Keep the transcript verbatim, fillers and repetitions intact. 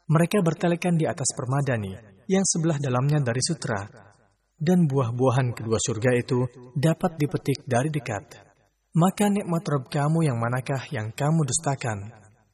Mereka bertelekan di atas permadani, yang sebelah dalamnya dari sutra, dan buah-buahan kedua surga itu dapat dipetik dari dekat. Maka nikmat Rabb kamu yang manakah yang kamu dustakan?